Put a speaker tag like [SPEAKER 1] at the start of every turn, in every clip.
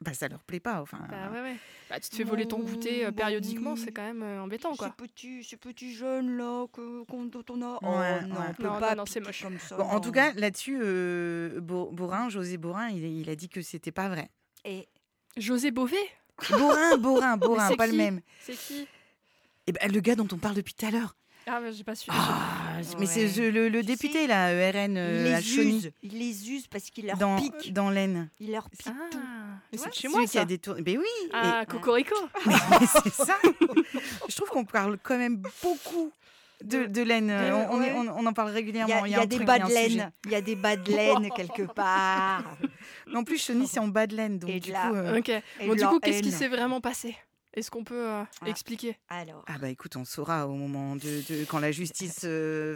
[SPEAKER 1] Bah, ça leur plaît pas, enfin.
[SPEAKER 2] Bah ouais. Bah, tu te fais voler ton goûter périodiquement, c'est quand même embêtant, quoi.
[SPEAKER 3] Ces petits jeunes là dont on a.
[SPEAKER 1] Ouais,
[SPEAKER 3] Oh non,
[SPEAKER 1] ouais.
[SPEAKER 3] on peut
[SPEAKER 2] Non,
[SPEAKER 3] pas
[SPEAKER 2] non, c'est
[SPEAKER 3] piquer
[SPEAKER 2] moche.
[SPEAKER 3] comme ça.
[SPEAKER 1] Bon, en
[SPEAKER 3] non.
[SPEAKER 1] tout cas, là-dessus, José Borin, il a dit que c'était pas vrai.
[SPEAKER 3] Et
[SPEAKER 2] José Bové,
[SPEAKER 1] Borin,
[SPEAKER 2] c'est
[SPEAKER 1] pas
[SPEAKER 2] qui
[SPEAKER 1] le même.
[SPEAKER 2] c'est qui?
[SPEAKER 1] Et ben, le gars dont on parle depuis tout à l'heure.
[SPEAKER 2] Ah, mais j'ai pas suivi.
[SPEAKER 1] Mais c'est le
[SPEAKER 3] Tu
[SPEAKER 1] député,
[SPEAKER 3] sais,
[SPEAKER 1] là, RN, à Chauny,
[SPEAKER 3] il les use parce qu'il leur
[SPEAKER 1] dans
[SPEAKER 3] pique.
[SPEAKER 1] l'Aisne.
[SPEAKER 3] Il leur pique tout.
[SPEAKER 2] Mais c'est de chez
[SPEAKER 1] Celui
[SPEAKER 2] moi,
[SPEAKER 1] qui a
[SPEAKER 2] ça.
[SPEAKER 1] détourné. Ben oui.
[SPEAKER 2] Ah, Cocorico.
[SPEAKER 1] Mais c'est ça. Je trouve qu'on parle quand même beaucoup de laine. On en parle régulièrement.
[SPEAKER 3] Il y a
[SPEAKER 1] un
[SPEAKER 3] des
[SPEAKER 1] truc,
[SPEAKER 3] bas
[SPEAKER 1] il y a
[SPEAKER 3] de
[SPEAKER 1] un
[SPEAKER 3] laine.
[SPEAKER 1] sujet.
[SPEAKER 3] Il y a des bas de laine quelque part.
[SPEAKER 1] Mais en plus, Chauny, c'est en bas de laine. Donc,
[SPEAKER 3] Et
[SPEAKER 1] du
[SPEAKER 3] de là-
[SPEAKER 1] coup.
[SPEAKER 2] Ok.
[SPEAKER 3] Et
[SPEAKER 2] Bon,
[SPEAKER 3] de
[SPEAKER 2] du
[SPEAKER 3] la
[SPEAKER 2] coup, qu'est-ce qui
[SPEAKER 3] haine.
[SPEAKER 2] s'est vraiment passé? Est-ce qu'on peut expliquer?
[SPEAKER 3] Alors,
[SPEAKER 1] Ah bah écoute, on saura au moment de quand la justice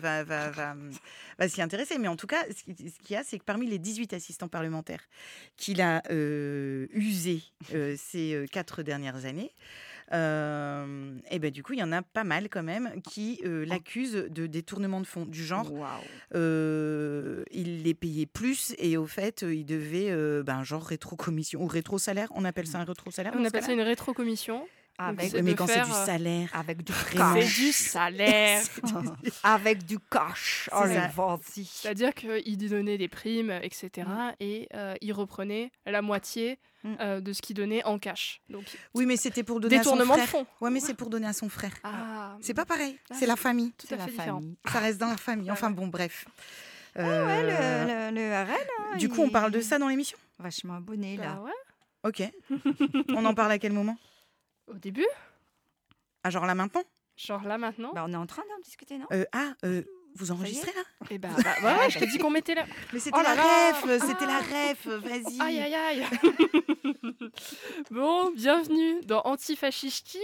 [SPEAKER 1] va s'y intéresser. Mais en tout cas, ce qu'il y a, c'est que parmi les 18 assistants parlementaires qu'il a usés ces 4 dernières années, et ben du coup, il y en a pas mal quand même qui l'accusent de détournement de fonds du genre.
[SPEAKER 3] waouh.
[SPEAKER 1] Il les payait plus et au fait, il devait genre rétrocommission ou rétro-salaire. On appelle ça un rétro-salaire
[SPEAKER 2] On
[SPEAKER 1] dans ce
[SPEAKER 2] appelle ça
[SPEAKER 1] cas-là
[SPEAKER 2] une rétrocommission.
[SPEAKER 3] Avec,
[SPEAKER 2] c'est
[SPEAKER 1] Mais
[SPEAKER 2] de
[SPEAKER 1] quand c'est
[SPEAKER 2] faire,
[SPEAKER 1] du salaire.
[SPEAKER 3] avec du
[SPEAKER 1] Vraiment.
[SPEAKER 2] C'est
[SPEAKER 3] cash.
[SPEAKER 2] du salaire.
[SPEAKER 3] Avec du cash.
[SPEAKER 1] C'est
[SPEAKER 3] Allez,
[SPEAKER 1] ça.
[SPEAKER 3] vas-y.
[SPEAKER 2] C'est-à-dire qu'il donnait des primes, etc. Et il reprenait la moitié de ce qu'il donnait en cash. Donc,
[SPEAKER 1] Oui, mais c'était pour donner à son
[SPEAKER 2] détournement de
[SPEAKER 1] frère.
[SPEAKER 2] fonds.
[SPEAKER 1] Ouais, mais c'est pour donner à son frère.
[SPEAKER 2] Ah,
[SPEAKER 1] C'est pas pareil.
[SPEAKER 2] Ah,
[SPEAKER 1] C'est la famille.
[SPEAKER 2] tout à fait différent.
[SPEAKER 1] Ça reste dans la famille. Enfin
[SPEAKER 2] Ouais.
[SPEAKER 1] bon, bref.
[SPEAKER 3] Ouais, le RN, hein,
[SPEAKER 1] Du coup, on
[SPEAKER 3] il-
[SPEAKER 1] parle de ça dans l'émission.
[SPEAKER 3] Vachement abonné,
[SPEAKER 2] Bah
[SPEAKER 3] là.
[SPEAKER 2] ouais.
[SPEAKER 1] Ok. On en parle à quel moment?
[SPEAKER 2] Au début,
[SPEAKER 1] Ah, genre là maintenant?
[SPEAKER 2] genre là maintenant.
[SPEAKER 3] Bah, on est en train d'en discuter, non?
[SPEAKER 1] Vous enregistrez là?
[SPEAKER 2] Et bah ouais, je t'ai dit qu'on mettait là.
[SPEAKER 1] Mais c'était
[SPEAKER 2] Oh là
[SPEAKER 1] la
[SPEAKER 2] là.
[SPEAKER 1] ref, c'était la ref, vas-y.
[SPEAKER 2] Aïe aïe aïe. Bon, bienvenue dans Antifascisti.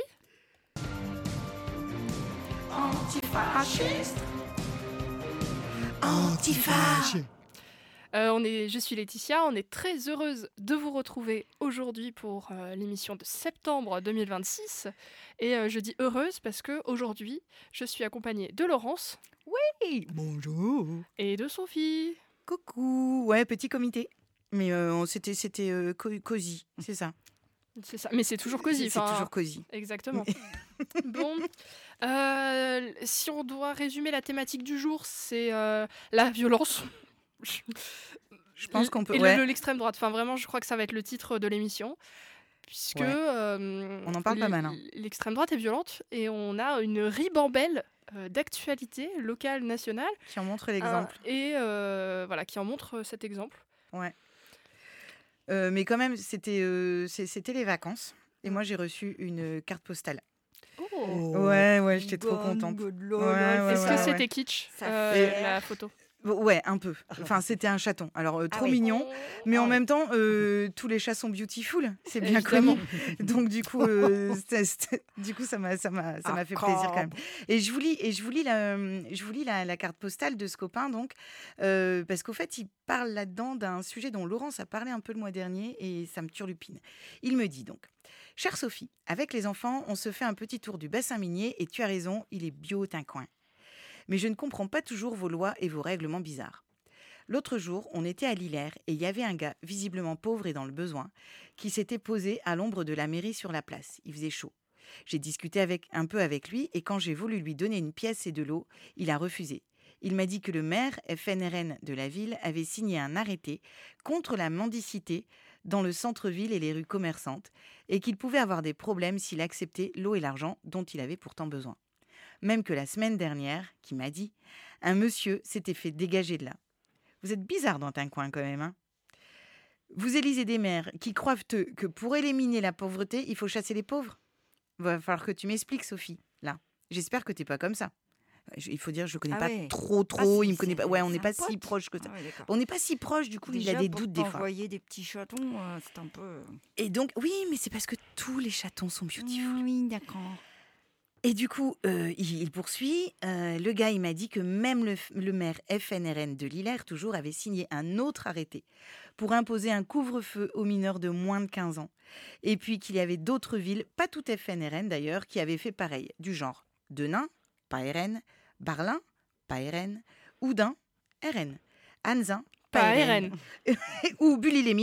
[SPEAKER 1] Antifa.
[SPEAKER 2] Je suis Laetitia, on est très heureuse de vous retrouver aujourd'hui pour l'émission de septembre 2026. Et je dis heureuse parce que aujourd'hui, je suis accompagnée de Laurence
[SPEAKER 3] Hey, bonjour.
[SPEAKER 2] et de Sophie.
[SPEAKER 1] Coucou. Ouais, petit comité. Mais c'était cosy, c'est ça.
[SPEAKER 2] C'est ça, mais c'est toujours cosy.
[SPEAKER 1] C'est
[SPEAKER 2] enfin,
[SPEAKER 1] toujours cosy.
[SPEAKER 2] Exactement. Bon, si on doit résumer la thématique du jour, c'est la violence.
[SPEAKER 1] Je pense qu'on peut.
[SPEAKER 2] Et
[SPEAKER 1] Ouais.
[SPEAKER 2] l'extrême droite. Enfin, vraiment, je crois que ça va être le titre de l'émission. Puisque
[SPEAKER 1] Ouais. On en parle pas mal, hein.
[SPEAKER 2] L'extrême droite est violente et on a une ribambelle d'actualité locale, nationale.
[SPEAKER 1] Qui en montre l'exemple.
[SPEAKER 2] Et voilà, qui en montre cet exemple.
[SPEAKER 1] Ouais. Mais quand même, c'était les vacances. Et moi, j'ai reçu une carte postale.
[SPEAKER 2] Oh.
[SPEAKER 1] Ouais, j'étais trop contente. Ouais,
[SPEAKER 2] Est-ce que
[SPEAKER 1] ouais.
[SPEAKER 2] c'était kitsch,
[SPEAKER 3] Ça fait
[SPEAKER 2] la photo?
[SPEAKER 1] Ouais, un peu. Enfin, c'était un chaton. Alors, trop
[SPEAKER 3] oui.
[SPEAKER 1] mignon. Mais en
[SPEAKER 3] Ah
[SPEAKER 1] même temps, tous les chats sont beautiful. C'est bien
[SPEAKER 2] Évidemment.
[SPEAKER 1] connu. Donc, du coup, ça m'a fait plaisir quand même. Et je vous lis la carte postale de ce copain, donc, parce qu'au fait, il parle là-dedans d'un sujet dont Laurence a parlé un peu le mois dernier et ça me turlupine. Il me dit donc: Chère Sophie, avec les enfants, on se fait un petit tour du bassin minier et tu as raison, il est bio d'un coin. Mais je ne comprends pas toujours vos lois et vos règlements bizarres. L'autre jour, on était à Lillers et il y avait un gars, visiblement pauvre et dans le besoin, qui s'était posé à l'ombre de la mairie sur la place. Il faisait chaud. J'ai discuté un peu avec lui et quand j'ai voulu lui donner une pièce et de l'eau, il a refusé. Il m'a dit que le maire FNRN de la ville avait signé un arrêté contre la mendicité dans le centre-ville et les rues commerçantes et qu'il pouvait avoir des problèmes s'il acceptait l'eau et l'argent dont il avait pourtant besoin. Même que la semaine dernière, qui m'a dit, un monsieur s'était fait dégager de là. Vous êtes bizarre dans un coin quand même, hein. Vous élisez des maires qui croient que pour éliminer la pauvreté, il faut chasser les pauvres. Va falloir que tu m'expliques, Sophie, là. J'espère que t'es pas comme ça. Il faut dire, je le connais pas trop, il me connaît pas. Ouais, on n'est pas si proche que ça.
[SPEAKER 3] Ah ouais, d'accord.
[SPEAKER 1] On n'est pas si proche, du coup, il a des doutes des fois.
[SPEAKER 3] Envoyer des petits chatons, c'est un peu.
[SPEAKER 1] Et donc, oui, mais c'est parce que tous les chatons sont beautiful.
[SPEAKER 3] Oui, d'accord.
[SPEAKER 1] Et du coup, il poursuit. Le gars, il m'a dit que même le maire FNRN de Lillers, toujours, avait signé un autre arrêté pour imposer un couvre-feu aux mineurs de moins de 15 ans. Et puis qu'il y avait d'autres villes, pas toutes FNRN d'ailleurs, qui avaient fait pareil. Du genre Denain, pas RN, Barlin, pas RN, Oudin, RN, Anzin, pas
[SPEAKER 2] Pas
[SPEAKER 1] RN, ou Bully-les-Mines,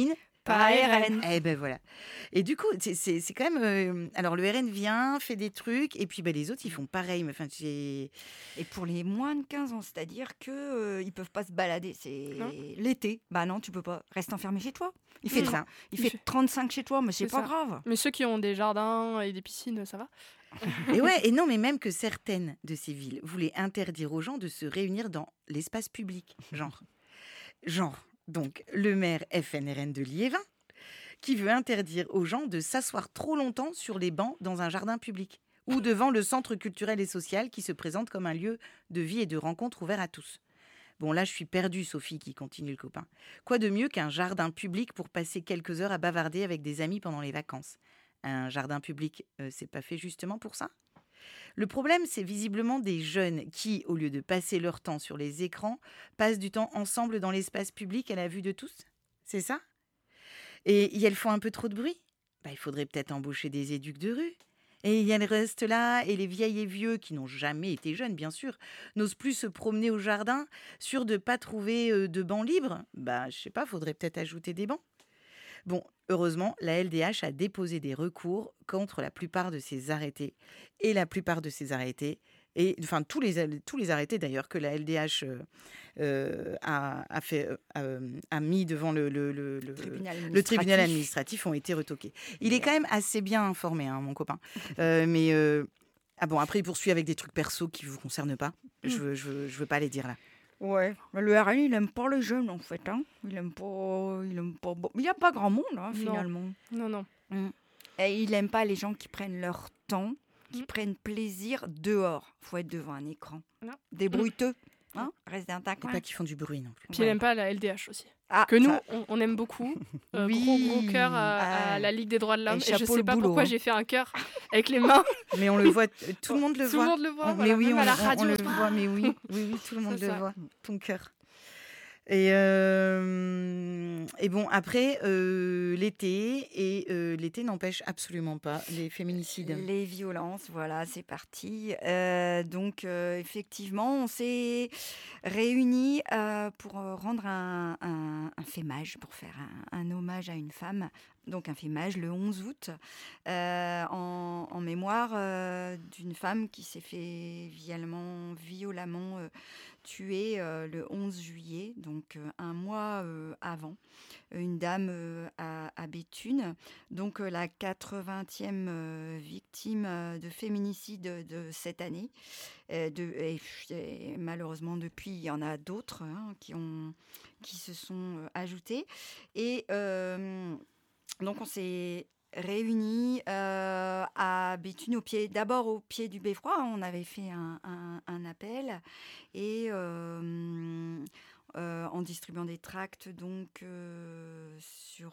[SPEAKER 3] par ARN.
[SPEAKER 1] Eh ben voilà. Et du coup, c'est quand même. Alors le RN vient, fait des trucs, et puis les autres ils font pareil. Mais enfin,
[SPEAKER 3] Et pour les moins de 15 ans, c'est-à-dire que ils peuvent pas se balader. C'est
[SPEAKER 2] Non.
[SPEAKER 3] l'été. Bah non, tu peux pas. Reste enfermé chez toi. Il
[SPEAKER 1] c'est
[SPEAKER 3] fait,
[SPEAKER 1] ça.
[SPEAKER 3] il fait 35 chez toi, mais c'est
[SPEAKER 2] C'est
[SPEAKER 3] pas
[SPEAKER 2] ça.
[SPEAKER 3] grave.
[SPEAKER 2] Mais ceux qui ont des jardins et des piscines, ça va.
[SPEAKER 1] Et ouais, et non, mais même que certaines de ces villes voulaient interdire aux gens de se réunir dans l'espace public. Genre. Donc, le maire FNRN de Liévin, qui veut interdire aux gens de s'asseoir trop longtemps sur les bancs dans un jardin public ou devant le centre culturel et social qui se présente comme un lieu de vie et de rencontre ouvert à tous. Bon, là, je suis perdue, Sophie, qui continue le copain. Quoi de mieux qu'un jardin public pour passer quelques heures à bavarder avec des amis pendant les vacances ? Un jardin public, c'est pas fait justement pour ça ? Le problème, c'est visiblement des jeunes qui, au lieu de passer leur temps sur les écrans, passent du temps ensemble dans l'espace public à la vue de tous. C'est ça ? Et elles font un peu trop de bruit ? Il faudrait peut-être embaucher des éduques de rue. Et elles restent là, et les vieilles et vieux, qui n'ont jamais été jeunes, bien sûr, n'osent plus se promener au jardin, sûrs de ne pas trouver de bancs libres. Je sais pas, faudrait peut-être ajouter des bancs. Bon, heureusement, la LDH a déposé des recours contre la plupart de ces arrêtés. Et la plupart de ces arrêtés, et enfin tous les arrêtés d'ailleurs que la LDH a mis devant le tribunal administratif ont été retoqués. Il est quand même assez bien informé, hein, mon copain. Après il poursuit avec des trucs perso qui vous concernent pas. Je veux pas les dire là.
[SPEAKER 3] Ouais, mais le RN, il aime pas les jeunes en fait. Hein. Il aime pas. Il y a pas grand monde hein, finalement.
[SPEAKER 2] Non.
[SPEAKER 3] Et il aime pas les gens qui prennent leur temps, qui prennent plaisir dehors. Faut être devant un écran.
[SPEAKER 2] Non.
[SPEAKER 3] Des bruiteux. Hein, reste dans ta
[SPEAKER 1] Et
[SPEAKER 3] coin.
[SPEAKER 1] pas qui font du bruit non plus.
[SPEAKER 2] Puis il n'aime pas la LDH aussi.
[SPEAKER 3] Ah,
[SPEAKER 2] Que nous,
[SPEAKER 3] ça-
[SPEAKER 2] on aime beaucoup.
[SPEAKER 1] Oui.
[SPEAKER 2] Gros cœur à la Ligue des droits de l'homme.
[SPEAKER 3] Et
[SPEAKER 2] Et je
[SPEAKER 3] chapeau
[SPEAKER 2] sais
[SPEAKER 3] le
[SPEAKER 2] pas
[SPEAKER 3] boulot,
[SPEAKER 2] pourquoi
[SPEAKER 3] hein.
[SPEAKER 2] j'ai fait un cœur avec les mains.
[SPEAKER 1] Mais on le voit, tout le monde le
[SPEAKER 2] Tout
[SPEAKER 1] voit.
[SPEAKER 2] le monde le voit.
[SPEAKER 1] Mais
[SPEAKER 2] voilà,
[SPEAKER 1] oui,
[SPEAKER 2] même
[SPEAKER 1] on
[SPEAKER 2] à la
[SPEAKER 1] le
[SPEAKER 2] radio.
[SPEAKER 1] voit, mais oui, tout le monde
[SPEAKER 2] C'est
[SPEAKER 1] le
[SPEAKER 2] ça.
[SPEAKER 1] voit, ton cœur. Et bon, après, l'été n'empêche absolument pas les féminicides.
[SPEAKER 3] Les violences, voilà, c'est parti. Donc, effectivement, on s'est réunis pour rendre un fémage, pour faire un hommage à une femme. Donc, un fémage le 11 août, en mémoire d'une femme qui s'est fait violemment tuée le 11 juillet, donc un mois avant. Une dame à Béthune, donc la 80e victime de féminicide de cette année. Et malheureusement, depuis, il y en a d'autres hein, qui se sont ajoutés. Et donc, on s'est réunis à Béthune, d'abord au pied du Beffroi. On avait fait un appel et en distribuant des tracts donc sur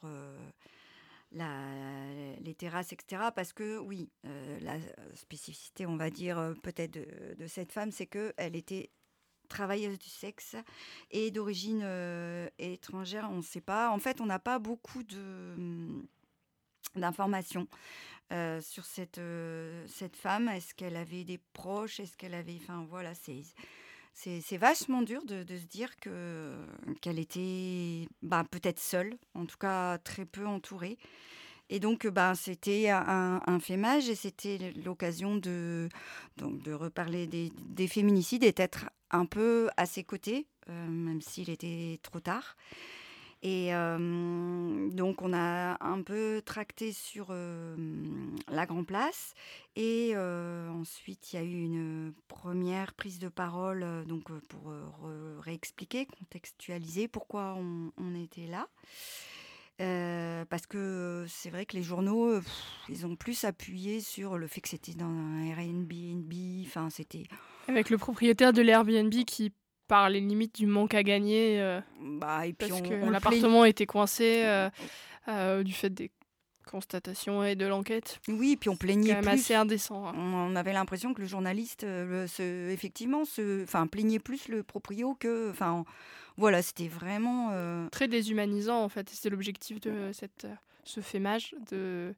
[SPEAKER 3] les terrasses, etc. Parce que oui, la spécificité, on va dire peut-être de cette femme, c'est qu'elle était travailleuse du sexe et d'origine étrangère, on ne sait pas. En fait, on n'a pas beaucoup d'informations sur cette femme. Est-ce qu'elle avait des proches? Est-ce qu'elle avait... Enfin, voilà, c'est vachement dur de se dire qu'elle était peut-être seule, en tout cas très peu entourée. Et donc, c'était un fémage et c'était l'occasion de reparler des féminicides et d'être un peu à ses côtés, même s'il était trop tard. Et donc, on a un peu tracté sur la Grand Place. Et ensuite, il y a eu une première prise de parole pour réexpliquer, contextualiser pourquoi on était là. Parce que c'est vrai que les journaux, ils ont plus appuyé sur le fait que c'était dans un Airbnb. Enfin, c'était...
[SPEAKER 2] Avec le propriétaire de l'Airbnb qui parlait limite du manque à gagner
[SPEAKER 3] et puis
[SPEAKER 2] parce
[SPEAKER 3] on
[SPEAKER 2] que
[SPEAKER 3] le
[SPEAKER 2] l'appartement était coincé du fait des constatations et de l'enquête.
[SPEAKER 3] Oui, puis on
[SPEAKER 2] C'est
[SPEAKER 3] plaignait
[SPEAKER 2] quand même
[SPEAKER 3] plus.
[SPEAKER 2] assez indécent. Hein.
[SPEAKER 3] On avait l'impression que le journaliste, plaignait plus le proprio que... Enfin, voilà, c'était vraiment...
[SPEAKER 2] Très déshumanisant, en fait. C'est l'objectif de ce fémage, de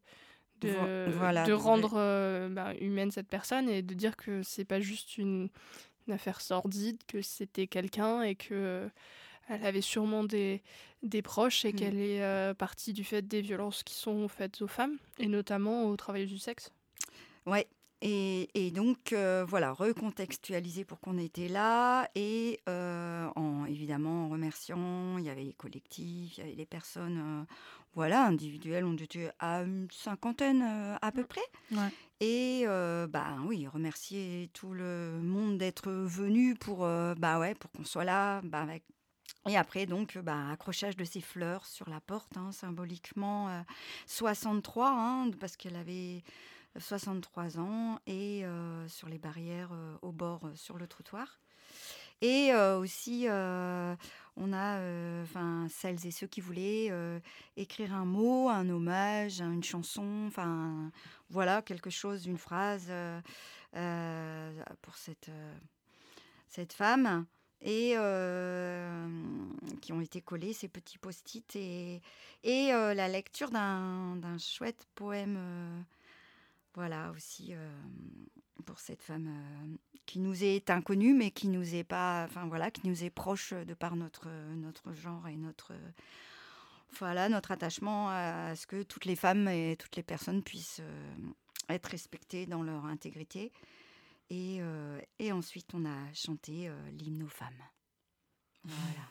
[SPEAKER 2] rendre humaine cette personne et de dire que c'est pas juste une affaire sordide, que c'était quelqu'un et que elle avait sûrement des proches et qu'elle est partie du fait des violences qui sont faites aux femmes, et notamment aux travailleuses du sexe.
[SPEAKER 3] Ouais. Et donc, voilà, recontextualiser pour qu'on était là et évidemment en remerciant, il y avait les collectifs, il y avait les personnes voilà, individuelles, on était à une cinquantaine à peu près.
[SPEAKER 1] Ouais.
[SPEAKER 3] Et oui, remercier tout le monde d'être venu pour qu'on soit là. Et après, donc, accrochage de ces fleurs sur la porte, hein, symboliquement 63, hein, parce qu'elle avait 63 ans, et sur les barrières au bord, sur le trottoir. Et aussi, on a celles et ceux qui voulaient écrire un mot, un hommage, une chanson, enfin voilà, quelque chose, une phrase pour cette femme. Et qui ont été collés, ces petits post-it, et la lecture d'un chouette poème, voilà, aussi pour cette femme qui nous est inconnue, mais qui nous est pas, enfin voilà, qui nous est proche de par notre genre et notre attachement à ce que toutes les femmes et toutes les personnes puissent être respectées dans leur intégrité. Et ensuite, on a chanté l'hymne aux femmes. Voilà.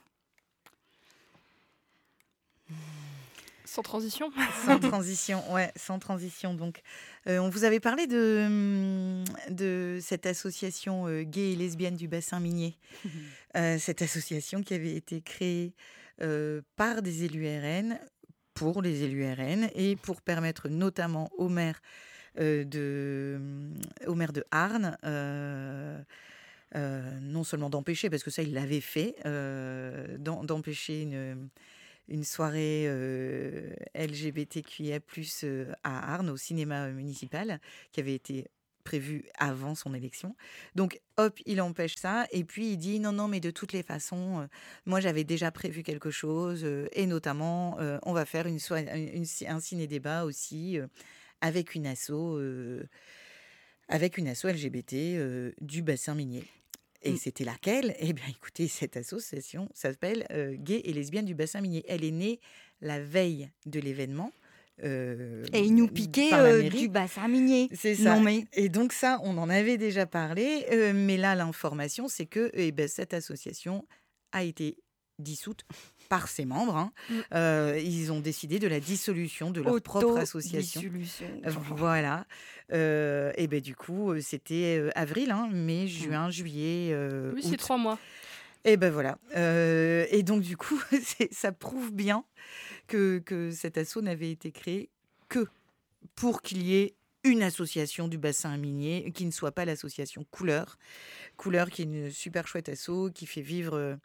[SPEAKER 2] Sans transition.
[SPEAKER 1] Sans transition, ouais, sans transition. Donc, on vous avait parlé de cette association gay et lesbienne du bassin minier. Cette association qui avait été créée par des élus RN, pour les élus RN, et pour permettre notamment au maire de Arnes, non seulement d'empêcher, parce que ça, il l'avait fait, d'empêcher une soirée LGBTQIA+, à Arnes, au cinéma municipal, qui avait été prévue avant son élection. Donc, hop, il empêche ça. Et puis, il dit, non, mais de toutes les façons, moi, j'avais déjà prévu quelque chose. Et notamment, on va faire un ciné-débat aussi avec une asso LGBT du bassin minier. Et c'était laquelle ? Eh bien, écoutez, cette association s'appelle Gay et lesbiennes du bassin minier. Elle est née la veille de l'événement.
[SPEAKER 3] Et ils nous piquaient du bassin minier.
[SPEAKER 1] C'est ça. Non, mais... Et donc ça, on en avait déjà parlé. Mais là, l'information, c'est que cette association a été dissoute par ses membres. Hein. Ils ont décidé de la dissolution de leur propre association. Voilà. Et du coup, c'était avril, hein, mai, juin, juillet,
[SPEAKER 2] oui,
[SPEAKER 1] août.
[SPEAKER 2] c'est 3 mois.
[SPEAKER 1] Et voilà. Et donc, du coup, ça prouve bien que cet asso n'avait été créé que pour qu'il y ait une association du bassin minier, qui ne soit pas l'association Couleur. Couleur, qui est une super chouette asso, qui fait vivre...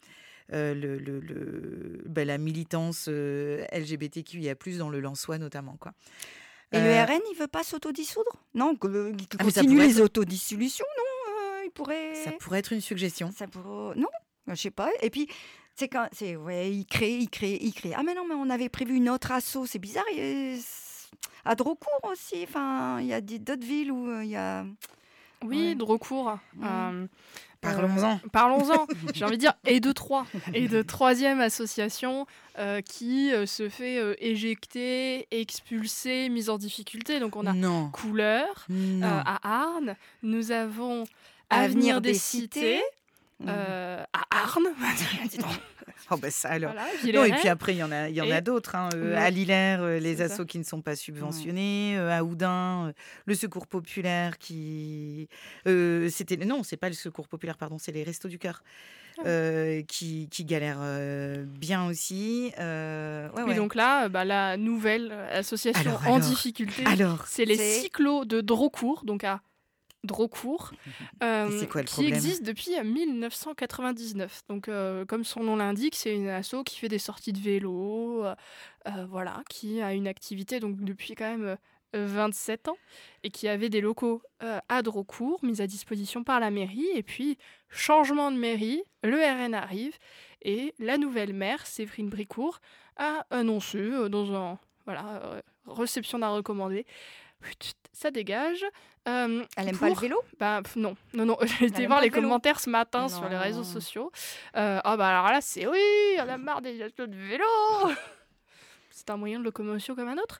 [SPEAKER 1] la militance LGBTQIA+, dans le Lensois notamment, quoi.
[SPEAKER 3] Et le RN, il veut pas s'autodissoudre ? Non, il continue les autodissolutions, non il pourrait...
[SPEAKER 1] Ça pourrait être une suggestion.
[SPEAKER 3] Non, je sais pas. Et puis, il crée. Ah mais non, mais on avait prévu une autre asso, c'est bizarre. À Drocourt aussi, enfin, il y a d'autres villes où il y a...
[SPEAKER 2] Oui, ouais. Drocourt.
[SPEAKER 1] Parlons-en.
[SPEAKER 2] J'ai envie de dire, et de troisième association qui se fait éjecter, expulser, mise en difficulté. Donc on a Couleur à Arnes. Nous avons Avenir des Cités. À Arnes.
[SPEAKER 1] Ça alors.
[SPEAKER 2] Voilà,
[SPEAKER 1] et puis après, il y en a d'autres. Hein. À Lillers, les assos qui ne sont pas subventionnés. À Oudin, le Secours Populaire qui... c'est pas le Secours Populaire, pardon, c'est les Restos du Cœur qui galèrent bien aussi.
[SPEAKER 2] Et donc là, la nouvelle association en difficulté, c'est les Cyclos de Drocourt, donc à Drocourt, qui existe depuis 1999. Donc, comme son nom l'indique, c'est une asso qui fait des sorties de vélo, qui a une activité donc depuis quand même 27 ans et qui avait des locaux à Drocourt, mis à disposition par la mairie. Et puis, changement de mairie, le RN arrive et la nouvelle maire, Séverine Bricourt, a annoncé dans un réception d'un recommandé ça dégage.
[SPEAKER 3] Elle aime pas le vélo?
[SPEAKER 2] Non. J'ai été
[SPEAKER 3] aime
[SPEAKER 2] voir
[SPEAKER 3] pas
[SPEAKER 2] les
[SPEAKER 3] le vélo?
[SPEAKER 2] commentaires ce matin sur les réseaux
[SPEAKER 3] Non.
[SPEAKER 2] sociaux. Alors là, c'est oui, on a marre des assos de vélo. C'est un moyen de locomotion comme un autre.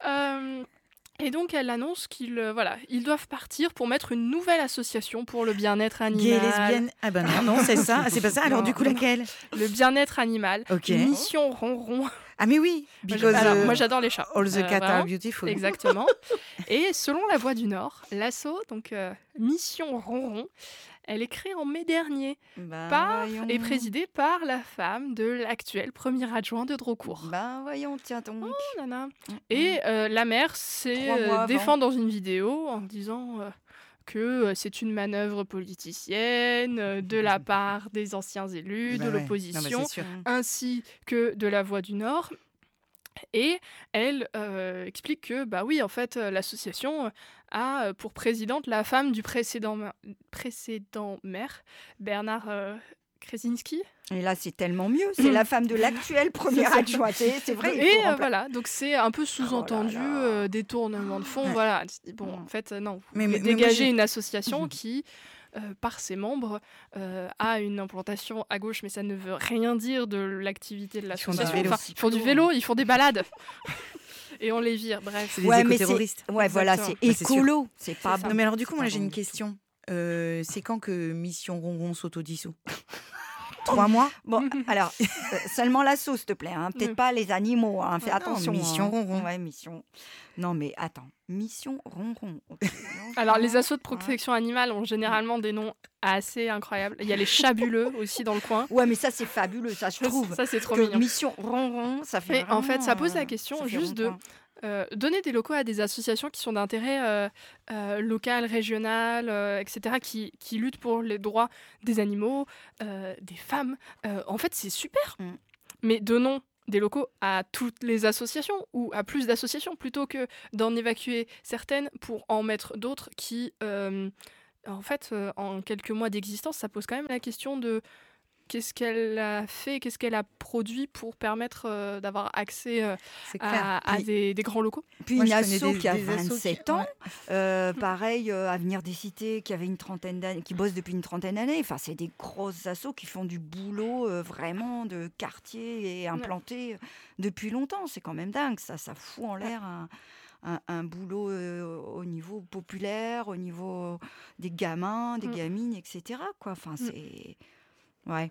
[SPEAKER 2] Et donc, elle annonce ils doivent partir pour mettre une nouvelle association pour le bien-être
[SPEAKER 1] Gay,
[SPEAKER 2] animal.
[SPEAKER 1] lesbienne. Ah ben non, c'est ça. C'est pas ça. Alors
[SPEAKER 2] Non,
[SPEAKER 1] du coup,
[SPEAKER 2] non.
[SPEAKER 1] laquelle?
[SPEAKER 2] Le bien-être animal.
[SPEAKER 1] Ok.
[SPEAKER 2] Mission ronron.
[SPEAKER 1] Ah mais oui,
[SPEAKER 2] Moi, j'adore les chats.
[SPEAKER 1] all the cats
[SPEAKER 2] Vraiment.
[SPEAKER 1] are beautiful.
[SPEAKER 2] Exactement. Et selon La Voix du Nord, l'asso, donc Mission Ronron, elle est créée en mai dernier et présidée par la femme de l'actuel premier adjoint de Drocourt.
[SPEAKER 3] Voyons, tiens donc.
[SPEAKER 2] Oh, nana. Et la maire s'est
[SPEAKER 3] 3 mois
[SPEAKER 2] défend dans une vidéo en disant que c'est une manœuvre politicienne de la part des anciens élus, de
[SPEAKER 1] Ouais. Non,
[SPEAKER 2] l'opposition,
[SPEAKER 1] mais c'est sûr.
[SPEAKER 2] ainsi que de La Voix du Nord. Et elle explique que, oui, en fait, l'association a pour présidente la femme du précédent maire, Bernard Krasinski.
[SPEAKER 3] Et là, c'est tellement mieux. C'est la femme de l'actuel premier adjoint. C'est vrai.
[SPEAKER 2] Et voilà, donc c'est un peu sous-entendu détournement de fonds.
[SPEAKER 1] Ouais.
[SPEAKER 2] Voilà. Bon, en fait, non. Vous
[SPEAKER 1] Mais
[SPEAKER 2] voulez
[SPEAKER 1] moi,
[SPEAKER 2] dégager
[SPEAKER 1] j'ai-
[SPEAKER 2] une association qui, par ses membres, a une implantation à gauche, mais ça ne veut rien dire de l'activité de
[SPEAKER 1] font du
[SPEAKER 2] l'association.
[SPEAKER 1] vélo.
[SPEAKER 2] Ils font du vélo, ils font des balades. Et on les vire, bref.
[SPEAKER 1] C'est des
[SPEAKER 3] mais
[SPEAKER 1] éco-terroristes.
[SPEAKER 3] Ouais, voilà, c'est
[SPEAKER 2] Exactement.
[SPEAKER 1] C'est sûr.
[SPEAKER 3] écolo. C'est pas
[SPEAKER 2] ça.
[SPEAKER 3] bon.
[SPEAKER 1] Non mais alors du coup,
[SPEAKER 3] C'est
[SPEAKER 1] moi
[SPEAKER 3] pas
[SPEAKER 1] j'ai
[SPEAKER 3] bon
[SPEAKER 1] une
[SPEAKER 3] du tout.
[SPEAKER 1] question. C'est quand que Mission Ronron s'autodissout? 3 mois?
[SPEAKER 3] Bon, alors, seulement la sauce, s'il te plaît. Hein. Peut-être pas les animaux. Hein. Fais
[SPEAKER 1] Non,
[SPEAKER 3] attention.
[SPEAKER 1] Mission
[SPEAKER 3] hein.
[SPEAKER 1] Ronron.
[SPEAKER 3] Ouais, mission. Non, mais attends. Mission Ronron. Ok, non,
[SPEAKER 2] Alors, les
[SPEAKER 3] non.
[SPEAKER 2] assos de protection animale ont généralement des noms assez incroyables. Il y a les chabuleux aussi dans le coin.
[SPEAKER 3] Ouais, mais ça, c'est fabuleux. Ça, je trouve.
[SPEAKER 2] Ça, c'est trop
[SPEAKER 3] que
[SPEAKER 2] mignon.
[SPEAKER 3] Mission Ronron, ça fait.
[SPEAKER 2] Mais en fait, ça pose
[SPEAKER 3] vraiment,
[SPEAKER 2] la question
[SPEAKER 3] ça fait
[SPEAKER 2] juste de
[SPEAKER 3] rond-point.
[SPEAKER 2] donner des locaux à des associations qui sont d'intérêt local, régional, etc., qui luttent pour les droits des animaux, des femmes. En fait, c'est super.
[SPEAKER 3] Mm.
[SPEAKER 2] Mais donnons des locaux à toutes les associations ou à plus d'associations plutôt que d'en évacuer certaines pour en mettre d'autres qui, en fait, en quelques mois d'existence, ça pose quand même la question de qu'est-ce qu'elle a fait, qu'est-ce qu'elle a produit pour permettre d'avoir accès
[SPEAKER 1] C'est clair.
[SPEAKER 2] à
[SPEAKER 1] Puis-
[SPEAKER 2] des grands locaux.
[SPEAKER 3] Puis
[SPEAKER 1] Moi,
[SPEAKER 3] une
[SPEAKER 1] je connais
[SPEAKER 3] asso qui a
[SPEAKER 1] des assos
[SPEAKER 3] 27 ans, pareil, Avenir des Cités, qui avait une trentaine d'années, qui bosse depuis une trentaine d'années. Enfin, c'est des grosses assos qui font du boulot vraiment de quartier et implantés depuis longtemps. C'est quand même dingue, ça fout en l'air un boulot au niveau populaire, au niveau des gamins, des gamines, etc. Quoi. Enfin, c'est... Ouais.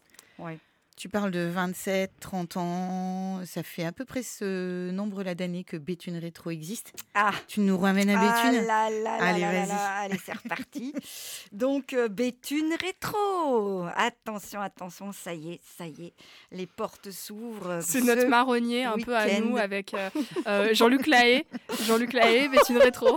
[SPEAKER 1] Tu parles de 27, 30 ans. Ça fait à peu près ce nombre-là d'années que Béthune Rétro existe.
[SPEAKER 3] Ah,
[SPEAKER 1] Tu nous ramènes à Béthune? Allez, vas-y.
[SPEAKER 3] Allez, c'est reparti. Donc, Béthune Rétro. Attention, ça y est. Les portes s'ouvrent.
[SPEAKER 2] C'est
[SPEAKER 3] ce
[SPEAKER 2] notre marronnier un peu à
[SPEAKER 3] week-end.
[SPEAKER 2] nous avec Jean-Luc Lahaye, Béthune Rétro.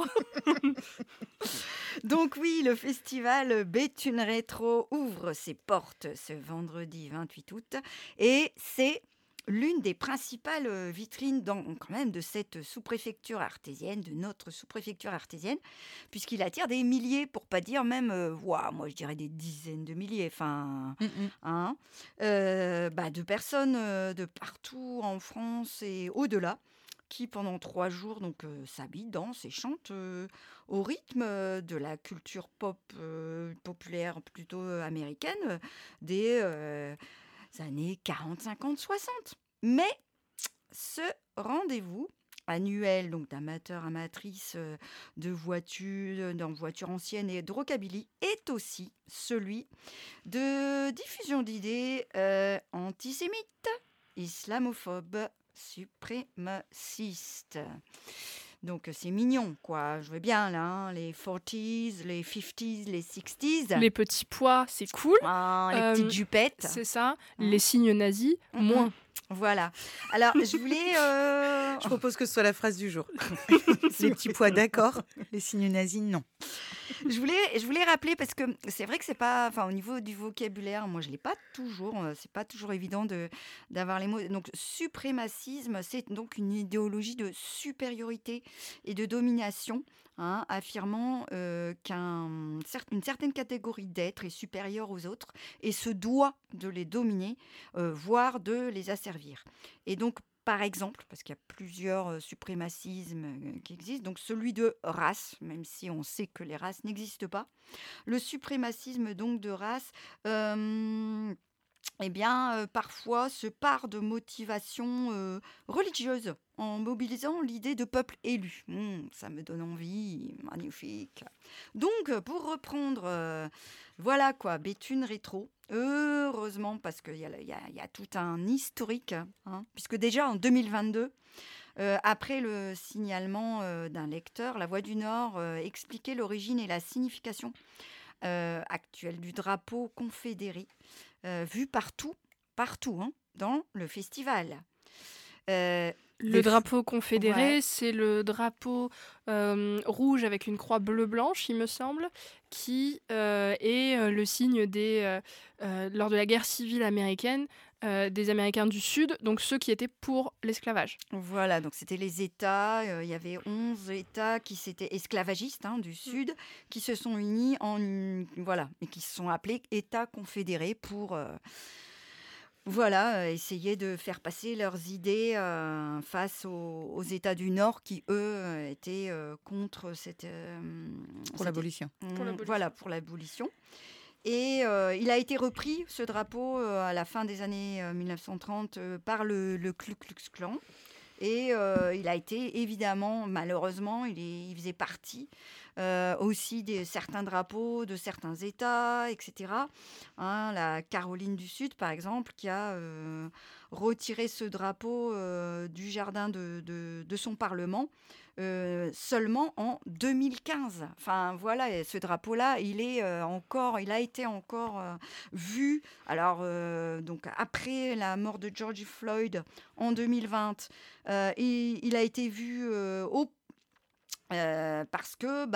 [SPEAKER 3] Donc oui, le festival Béthune Rétro ouvre ses portes ce vendredi 28 août et c'est l'une des principales vitrines quand même de cette sous-préfecture artésienne, de notre sous-préfecture artésienne, puisqu'il attire des milliers, pour pas dire même, moi je dirais des dizaines de milliers, enfin, de personnes de partout en France et au-delà, qui pendant 3 jours donc s'habillent, dansent et chantent au rythme de la culture pop populaire plutôt américaine des années 40, 50, 60. Mais ce rendez-vous annuel donc d'amateurs, amatrices de voitures anciennes et de rockabilly est aussi celui de diffusion d'idées antisémites, islamophobes, suprémacistes. Donc c'est mignon, quoi. Je veux bien, là, hein, les 40s, les 50s, les 60s.
[SPEAKER 2] Les petits pois, c'est cool.
[SPEAKER 3] Les petites jupettes.
[SPEAKER 2] C'est ça. Les signes nazis, moins.
[SPEAKER 3] Voilà. Alors, je voulais...
[SPEAKER 1] Je propose que ce soit la phrase du jour. Les petits pois, d'accord. Les signes nazis, non.
[SPEAKER 3] Je voulais rappeler, parce que c'est vrai que c'est pas... Enfin, au niveau du vocabulaire, moi, je l'ai pas toujours. C'est pas toujours évident d'avoir les mots. Donc, suprémacisme, c'est donc une idéologie de supériorité et de domination, affirmant qu'une certaine catégorie d'êtres est supérieure aux autres et se doit de les dominer, voire de les asservir. Et donc, par exemple, parce qu'il y a plusieurs suprémacismes qui existent, donc celui de race, même si on sait que les races n'existent pas. Le suprémacisme donc de race, parfois se part de motivations religieuses en mobilisant l'idée de peuple élu. Ça me donne envie, magnifique. Donc, pour reprendre, voilà quoi, Béthune Rétro. Heureusement, parce qu'il y a tout un historique, hein, puisque déjà en 2022, après le signalement d'un lecteur, La Voix du Nord expliquait l'origine et la signification actuelle du drapeau confédéré, vu partout, hein, dans le festival.
[SPEAKER 2] Le drapeau
[SPEAKER 3] Ouais,
[SPEAKER 2] confédéré, c'est le drapeau rouge avec une croix bleu-blanche, il me semble, qui est le signe lors de la guerre civile américaine, des Américains du Sud, donc ceux qui étaient pour l'esclavage.
[SPEAKER 3] voilà, donc c'était les États, il y avait 11 États qui s'étaient esclavagistes du Sud, qui se sont unis voilà, et qui se sont appelés États confédérés pour essayer de faire passer leurs idées face aux États du Nord qui, eux, étaient contre
[SPEAKER 1] Pour l'abolition.
[SPEAKER 3] Voilà, pour l'abolition. Et il a été repris, ce drapeau, à la fin des années 1930 par le Ku Klux Klan. Et il a été, évidemment, malheureusement, il faisait partie aussi de certains drapeaux de certains États, etc. La Caroline du Sud, par exemple, qui a retiré ce drapeau du jardin de son Parlement seulement en 2015. Enfin, voilà, et ce drapeau-là, il a été encore vu. Alors, donc, après la mort de George Floyd en 2020, il a été vu parce que,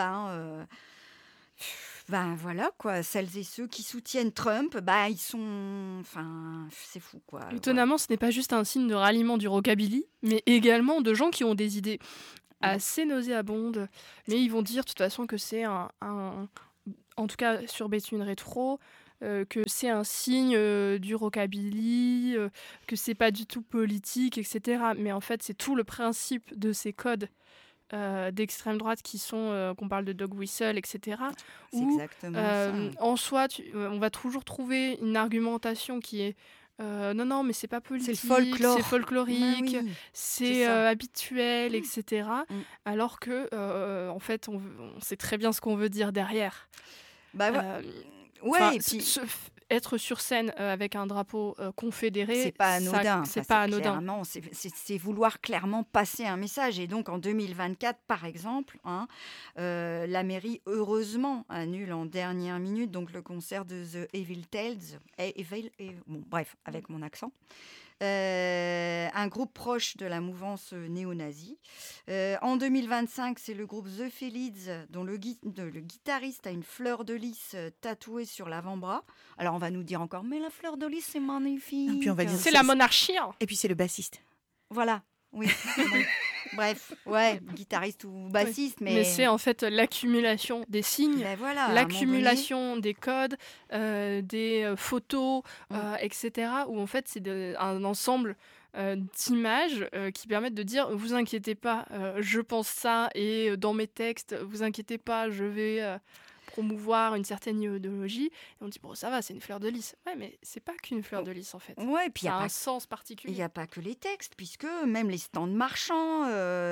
[SPEAKER 3] voilà, quoi, celles et ceux qui soutiennent Trump, ils sont... Enfin, c'est fou, quoi.
[SPEAKER 2] Étonnamment, ce n'est pas juste un signe de ralliement du rockabilly, mais également de gens qui ont des idées assez nauséabondes, mais ils vont dire de toute façon que c'est en tout cas sur Béthune Rétro, que c'est un signe du rockabilly, que c'est pas du tout politique, etc. Mais en fait, c'est tout le principe de ces codes d'extrême droite qu'on parle de dog whistle, etc.
[SPEAKER 3] C'est exactement ça.
[SPEAKER 2] En soi, on va toujours trouver une argumentation qui est non, mais c'est pas politique,
[SPEAKER 3] c'est le folklore.
[SPEAKER 2] C'est folklorique,
[SPEAKER 3] Oui,
[SPEAKER 2] c'est habituel, etc. Alors que, en fait, on sait très bien ce qu'on veut dire derrière.
[SPEAKER 3] Ouais, et puis...
[SPEAKER 2] Être sur scène avec un drapeau confédéré,
[SPEAKER 3] c'est pas anodin.
[SPEAKER 2] C'est pas anodin.
[SPEAKER 3] Clairement, c'est vouloir clairement passer un message. Et donc en 2024, par exemple, la mairie, heureusement, annule en dernière minute donc le concert de The Evil Tales. Avec mon accent. Un groupe proche de la mouvance néo-nazie. En 2025, c'est le groupe The Felids, dont le guitariste a une fleur de lys tatouée sur l'avant-bras. Alors on va nous dire encore, mais la fleur de lys, c'est magnifique.
[SPEAKER 1] Et puis on va dire,
[SPEAKER 2] c'est la monarchie.
[SPEAKER 1] Et puis c'est le bassiste.
[SPEAKER 3] Voilà, oui. Bref, guitariste ou bassiste,
[SPEAKER 2] mais c'est en fait l'accumulation des signes, l'accumulation des codes, des photos, etc. Où en fait c'est un ensemble d'images qui permettent de dire vous inquiétez pas, je pense ça et dans mes textes, vous inquiétez pas, je vais promouvoir une certaine idéologie, et on dit bon ça va, c'est une fleur de lys. Ouais, mais c'est pas qu'une fleur de lys en fait.
[SPEAKER 3] Ouais, puis
[SPEAKER 2] ça a un sens particulier.
[SPEAKER 3] Il n'y a pas que les textes, puisque même les stands marchands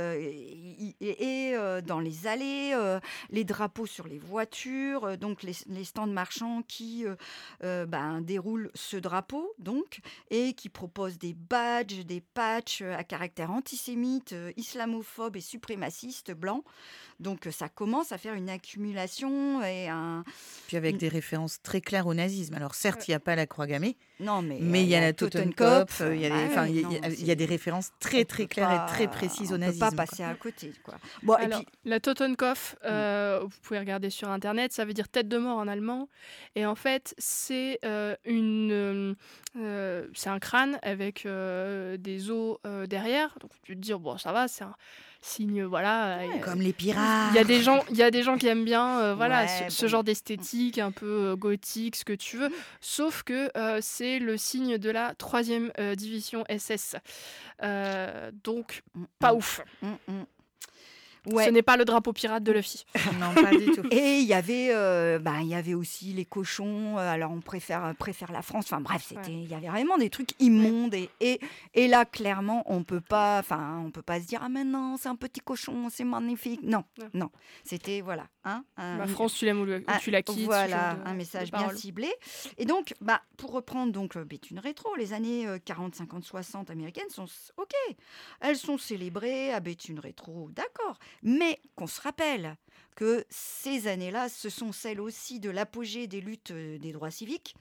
[SPEAKER 3] et dans les allées, les drapeaux sur les voitures, donc les stands marchands qui déroulent ce drapeau donc et qui proposent des badges, des patchs à caractère antisémite, islamophobe et suprémaciste blanc. Donc ça commence à faire une accumulation
[SPEAKER 1] puis avec des références très claires au nazisme. Alors certes, il n'y a pas la croix gammée,
[SPEAKER 3] mais
[SPEAKER 1] il y a la Totenkopf, il y a des références très très claires et très précises au nazisme.
[SPEAKER 3] On ne peut pas passer à côté, quoi.
[SPEAKER 2] Alors, la Totenkopf, vous pouvez regarder sur internet, ça veut dire tête de mort en allemand, et en fait c'est c'est un crâne avec des os derrière. Donc tu te dis bon ça va, signe, voilà.
[SPEAKER 1] Comme les pirates.
[SPEAKER 2] Il y a des gens qui aiment bien voilà,
[SPEAKER 3] Ouais,
[SPEAKER 2] ce
[SPEAKER 3] bon.
[SPEAKER 2] genre d'esthétique un peu gothique, ce que tu veux. Sauf que c'est le signe de la 3e division SS. Donc, pas ouf.
[SPEAKER 3] Ouais.
[SPEAKER 2] Ce n'est pas le drapeau pirate de Luffy.
[SPEAKER 1] Non, pas du tout.
[SPEAKER 3] Et il y avait aussi les cochons. Alors on préfère la France. Enfin bref, il y avait vraiment des trucs immondes. Et là, clairement, on peut pas se dire ah mais non, c'est un petit cochon, c'est magnifique. Non. C'était voilà.
[SPEAKER 2] La France, tu l'aimes ou tu la quittes.
[SPEAKER 3] Voilà,
[SPEAKER 2] ce genre
[SPEAKER 3] un message
[SPEAKER 2] de
[SPEAKER 3] bien
[SPEAKER 2] parole.
[SPEAKER 3] ciblé. Et donc, pour reprendre donc Béthune Rétro, les années 40, 50, 60 américaines sont OK. Elles sont célébrées à Béthune Rétro, d'accord. Mais qu'on se rappelle que ces années-là, ce sont celles aussi de l'apogée des luttes des droits civiques.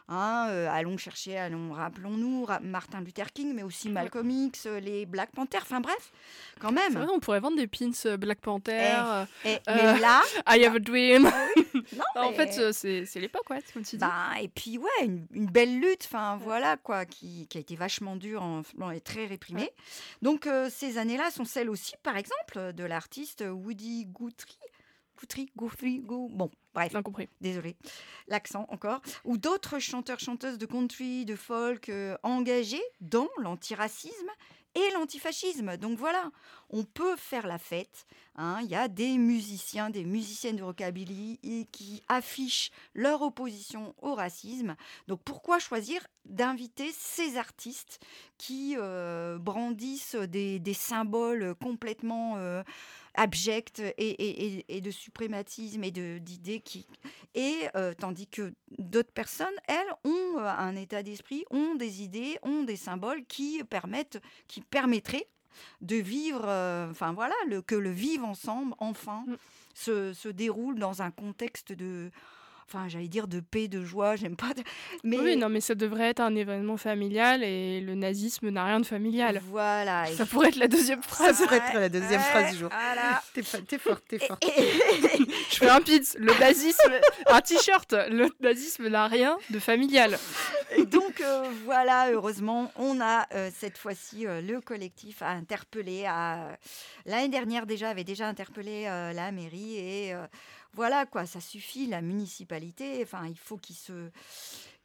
[SPEAKER 3] Rappelons-nous Martin Luther King, mais aussi Malcolm X, les Black Panthers, enfin bref, quand même.
[SPEAKER 2] C'est vrai, on pourrait vendre des pins Black Panther.
[SPEAKER 3] Mais là,
[SPEAKER 2] I have a dream.
[SPEAKER 3] non,
[SPEAKER 2] En
[SPEAKER 3] mais-
[SPEAKER 2] fait, c'est l'époque, ouais, comme tu dis.
[SPEAKER 3] et puis une belle lutte, enfin voilà quoi, qui a été vachement dure et très réprimée.
[SPEAKER 2] Ouais.
[SPEAKER 3] Donc ces années-là sont celles aussi, par exemple, de l'artiste Woody Guthrie, bon, bref,
[SPEAKER 2] Bien compris.
[SPEAKER 3] désolé, l'accent encore, ou d'autres chanteurs-chanteuses de country, de folk engagés dans l'antiracisme et l'antifascisme. Donc voilà, on peut faire la fête. Il y a des musiciens, des musiciennes de rockabilly qui affichent leur opposition au racisme. Donc pourquoi choisir d'inviter ces artistes qui brandissent des symboles complètement abjects et de suprématisme et d'idées tandis que d'autres personnes, elles, ont un état d'esprit, ont des idées, ont des symboles qui permettraient de vivre, que le vivre ensemble, enfin, se déroule dans un contexte de paix, de joie, j'aime pas. Mais
[SPEAKER 2] Oui, non, mais ça devrait être un événement familial et le nazisme n'a rien de familial.
[SPEAKER 3] voilà.
[SPEAKER 2] Ça pourrait être la deuxième phrase.
[SPEAKER 1] Ça pourrait être la deuxième phrase du jour.
[SPEAKER 3] Voilà.
[SPEAKER 1] T'es fort.
[SPEAKER 2] Je fais un pins. Le nazisme, un t-shirt. Le nazisme n'a rien de familial.
[SPEAKER 3] Et donc voilà, heureusement, on a cette fois-ci le collectif à interpeller. L'année dernière avait déjà interpellé la mairie et voilà quoi, ça suffit, la municipalité. Enfin, il faut